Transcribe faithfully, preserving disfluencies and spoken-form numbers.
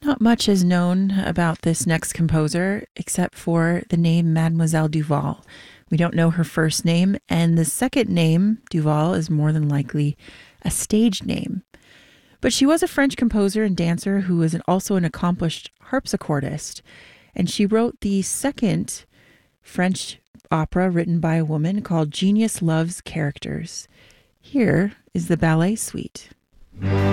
Not much is known about this next composer except for the name Mademoiselle Duval. We don't know her first name, and the second name, Duval, is more than likely a stage name. But she was a French composer and dancer who was also an accomplished harpsichordist, and she wrote the second French opera written by a woman called Genius Loves Characters. Here is the ballet suite.